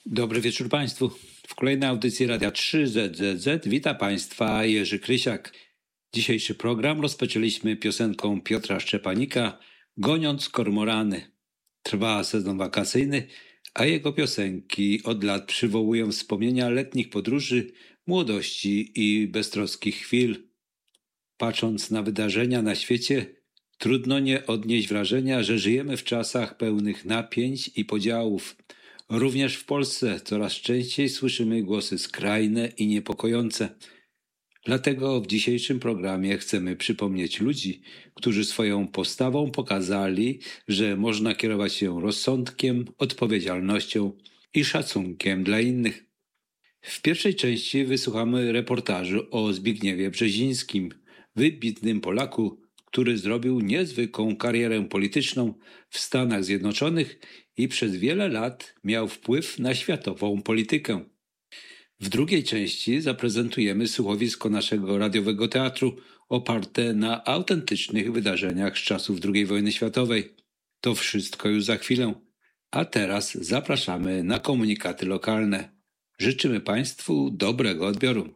Dobry wieczór Państwu. W kolejnej audycji Radia 3ZZZ wita Państwa Jerzy Krysiak. Dzisiejszy program rozpoczęliśmy piosenką Piotra Szczepanika „Goniąc kormorany”. Trwa sezon wakacyjny, a jego piosenki od lat przywołują wspomnienia letnich podróży, młodości i beztroskich chwil. Patrząc na wydarzenia na świecie, trudno nie odnieść wrażenia, że żyjemy w czasach pełnych napięć i podziałów. Również w Polsce coraz częściej słyszymy głosy skrajne i niepokojące. Dlatego w dzisiejszym programie chcemy przypomnieć ludzi, którzy swoją postawą pokazali, że można kierować się rozsądkiem, odpowiedzialnością i szacunkiem dla innych. W pierwszej części wysłuchamy reportażu o Zbigniewie Brzezińskim, wybitnym Polaku, który zrobił niezwykłą karierę polityczną w Stanach Zjednoczonych i przez wiele lat miał wpływ na światową politykę. W drugiej części zaprezentujemy słuchowisko naszego radiowego teatru oparte na autentycznych wydarzeniach z czasów II wojny światowej. To wszystko już za chwilę, a teraz zapraszamy na komunikaty lokalne. Życzymy Państwu dobrego odbioru.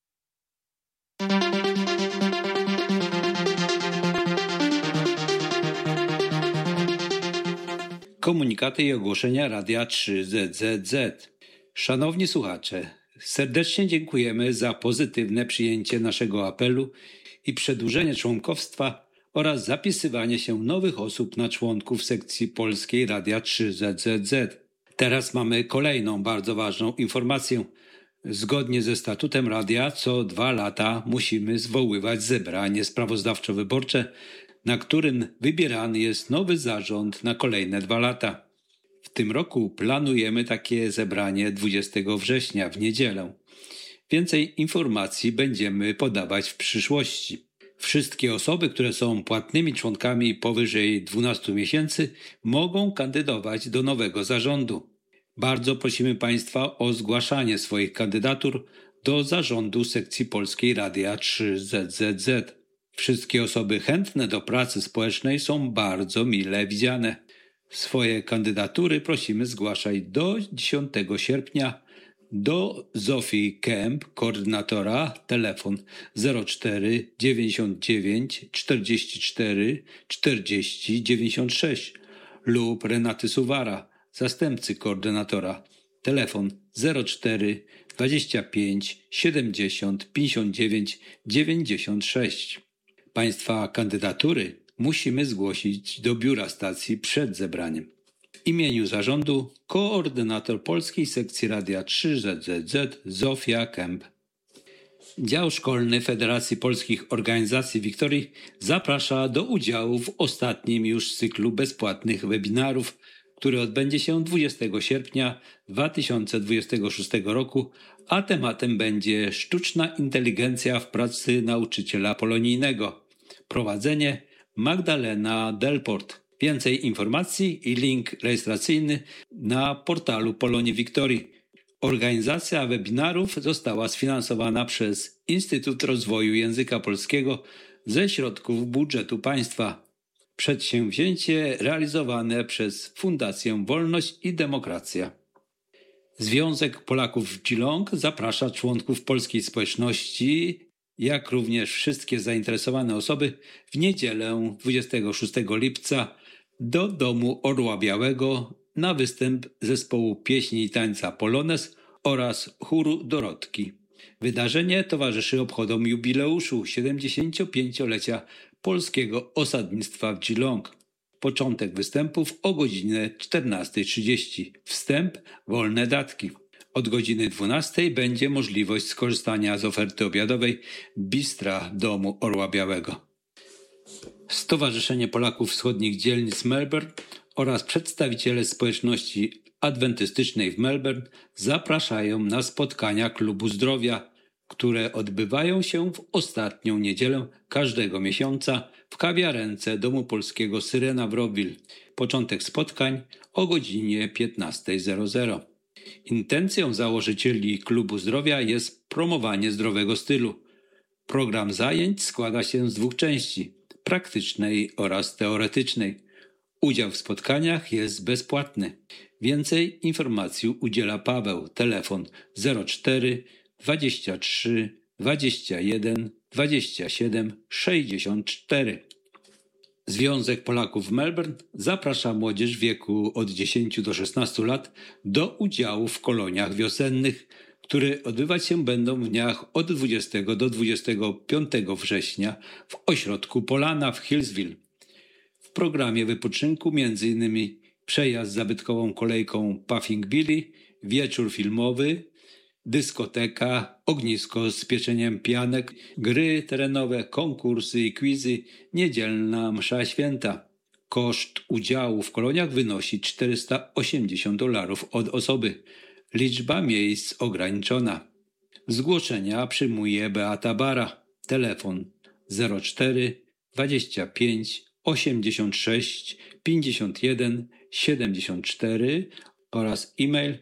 Komunikaty i ogłoszenia Radia 3ZZZ. Szanowni słuchacze, serdecznie dziękujemy za pozytywne przyjęcie naszego apelu i przedłużenie członkostwa oraz zapisywanie się nowych osób na członków sekcji polskiej Radia 3ZZZ. Teraz mamy kolejną bardzo ważną informację. Zgodnie ze statutem radia co 2 lata musimy zwoływać zebranie sprawozdawczo-wyborcze, na którym wybierany jest nowy zarząd na kolejne 2 lata. W tym roku planujemy takie zebranie 20 września w niedzielę. Więcej informacji będziemy podawać w przyszłości. Wszystkie osoby, które są płatnymi członkami powyżej 12 miesięcy, mogą kandydować do nowego zarządu. Bardzo prosimy Państwa o zgłaszanie swoich kandydatur do zarządu sekcji polskiej Radia 3ZZZ. Wszystkie osoby chętne do pracy społecznej są bardzo mile widziane. Swoje kandydatury prosimy zgłaszać do 10 sierpnia do Zofii Kemp, koordynatora, telefon 04 99 44 40 96 lub Renaty Suwara, zastępcy koordynatora, telefon 04 25 70 59 96. Państwa kandydatury musimy zgłosić do biura stacji przed zebraniem. W imieniu zarządu koordynator polskiej sekcji Radia 3ZZZ Zofia Kemp. Dział Szkolny Federacji Polskich Organizacji Wiktorii zaprasza do udziału w ostatnim już cyklu bezpłatnych webinarów, który odbędzie się 20 sierpnia 2026 roku, a tematem będzie sztuczna inteligencja w pracy nauczyciela polonijnego. Prowadzenie Magdalena Delport. Więcej informacji i link rejestracyjny na portalu Polonii Wiktorii. Organizacja webinarów została sfinansowana przez Instytut Rozwoju Języka Polskiego ze środków budżetu państwa. Przedsięwzięcie realizowane przez Fundację Wolność i Demokracja. Związek Polaków w Geelong zaprasza członków polskiej społeczności, jak również wszystkie zainteresowane osoby w niedzielę 26 lipca do Domu Orła Białego na występ zespołu pieśni i tańca Polones oraz chóru Dorotki. Wydarzenie towarzyszy obchodom jubileuszu 75-lecia polskiego osadnictwa w Geelong. Początek występów o godzinie 14:30. Wstęp wolne datki. Od godziny 12 będzie możliwość skorzystania z oferty obiadowej Bistra Domu Orła Białego. Stowarzyszenie Polaków Wschodnich Dzielnic Melbourne oraz przedstawiciele społeczności adwentystycznej w Melbourne zapraszają na spotkania Klubu Zdrowia, które odbywają się w ostatnią niedzielę każdego miesiąca w kawiarence Domu Polskiego Syrena w Rockville. Początek spotkań o godzinie 15:00. Intencją założycieli Klubu Zdrowia jest promowanie zdrowego stylu. Program zajęć składa się z 2 części – praktycznej oraz teoretycznej. Udział w spotkaniach jest bezpłatny. Więcej informacji udziela Paweł. Telefon 04 23 21 27 64. Związek Polaków w Melbourne zaprasza młodzież w wieku od 10 do 16 lat do udziału w koloniach wiosennych, które odbywać się będą w dniach od 20 do 25 września w ośrodku Polana w Hillsville. W programie wypoczynku m.in. przejazd zabytkową kolejką Puffing Billy, wieczór filmowy, dyskoteka, ognisko z pieczeniem pianek, gry terenowe, konkursy i quizy, niedzielna msza święta. Koszt udziału w koloniach wynosi $480 od osoby. Liczba miejsc ograniczona. Zgłoszenia przyjmuje Beata Bara. Telefon 04 25 86 51 74 oraz e-mail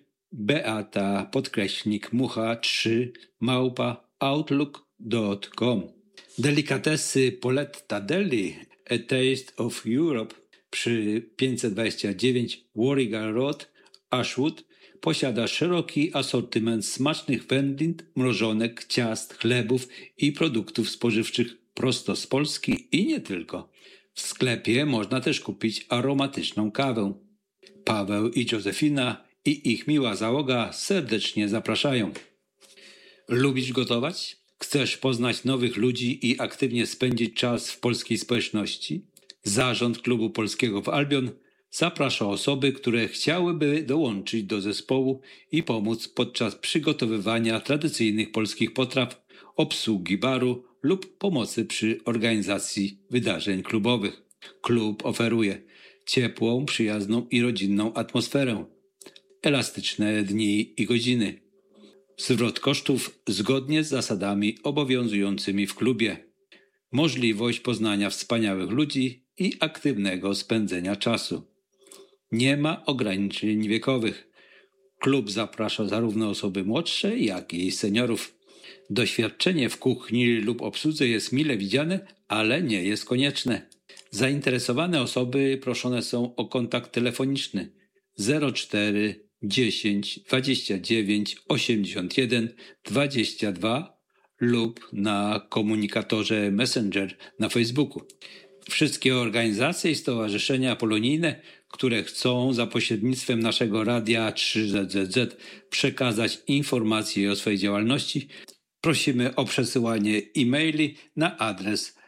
beata_mucha3@outlook.com. Delikatesy Poletta Deli, A Taste of Europe przy 529 Warrigal Road, Ashwood posiada szeroki asortyment smacznych wędlin, mrożonek, ciast, chlebów i produktów spożywczych prosto z Polski i nie tylko. W sklepie można też kupić aromatyczną kawę. Paweł i Józefina i ich miła załoga serdecznie zapraszają. Lubisz gotować? Chcesz poznać nowych ludzi i aktywnie spędzić czas w polskiej społeczności? Zarząd Klubu Polskiego w Albion zaprasza osoby, które chciałyby dołączyć do zespołu i pomóc podczas przygotowywania tradycyjnych polskich potraw, obsługi baru lub pomocy przy organizacji wydarzeń klubowych. Klub oferuje ciepłą, przyjazną i rodzinną atmosferę, elastyczne dni i godziny, zwrot kosztów zgodnie z zasadami obowiązującymi w klubie, możliwość poznania wspaniałych ludzi i aktywnego spędzenia czasu. Nie ma ograniczeń wiekowych. Klub zaprasza zarówno osoby młodsze, jak i seniorów. Doświadczenie w kuchni lub obsłudze jest mile widziane, ale nie jest konieczne. Zainteresowane osoby proszone są o kontakt telefoniczny 04 10 29 81 22 lub na komunikatorze Messenger na Facebooku. Wszystkie organizacje i stowarzyszenia polonijne, które chcą za pośrednictwem naszego radia 3ZZZ przekazać informacje o swojej działalności, prosimy o przesyłanie e-maili na adres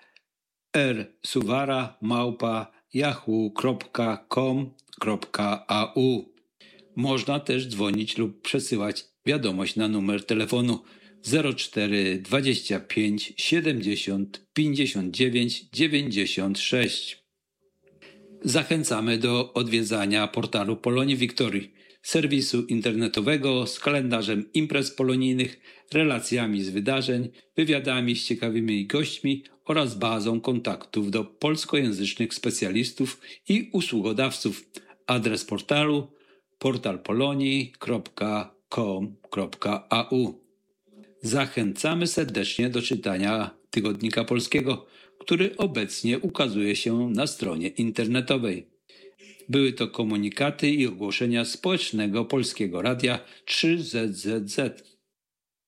rsuwara@yahoo.com.au. Można też dzwonić lub przesyłać wiadomość na numer telefonu 04 25 70 59 96. Zachęcamy do odwiedzania portalu Polonii Wiktorii, serwisu internetowego z kalendarzem imprez polonijnych, relacjami z wydarzeń, wywiadami z ciekawymi gośćmi oraz bazą kontaktów do polskojęzycznych specjalistów i usługodawców. Adres portalu portalpolonii.com.au. Zachęcamy serdecznie do czytania Tygodnika Polskiego, który obecnie ukazuje się na stronie internetowej. Były to komunikaty i ogłoszenia społecznego Polskiego Radia 3ZZZ.